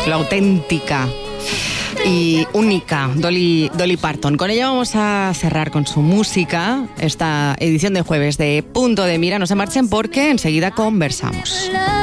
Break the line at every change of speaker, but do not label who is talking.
la auténtica y única Dolly Parton. Con ella vamos a cerrar con su música esta edición de jueves de Punto de Mira. No se marchen porque enseguida conversamos.